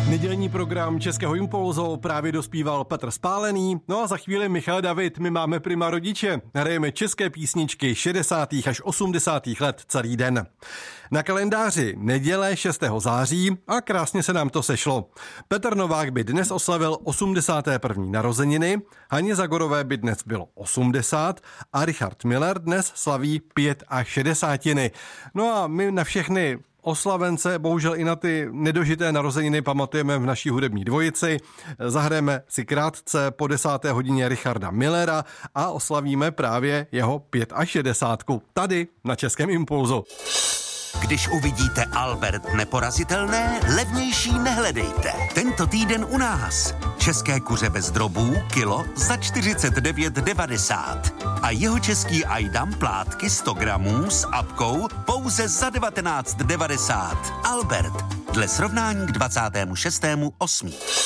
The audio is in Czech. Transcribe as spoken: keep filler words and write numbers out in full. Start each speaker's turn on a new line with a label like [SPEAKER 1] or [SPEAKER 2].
[SPEAKER 1] Nedělní program Českého Impulzu právě dospíval Petr Spálený, no a za chvíli Michal David, my máme prima rodiče. Hrajeme české písničky šedesátých až osmdesátých let celý den. Na kalendáři neděle šestého září a krásně se nám to sešlo. Petr Novák by dnes oslavil osmdesáté první narozeniny, Haně Zagorové by dnes bylo osmdesát a Richard Miller dnes slaví pět a šedesátiny. No a my na všechny oslavence, bohužel i na ty nedožité narozeniny pamatujeme v naší hudební dvojici. Zahrajeme si krátce po desáté hodině Richarda Millera a oslavíme právě jeho šedesátku pět tady na Českém Impulzu.
[SPEAKER 2] Když uvidíte Albert neporazitelné, levnější nehledejte. Tento týden u nás. České kuře bez drobů, kilo za čtyřicet devět devadesát. A jeho český ajdam plátky sto gramů s apkou pouze za devatenáct devadesát. Albert, dle srovnání k dvacátému šestému osmého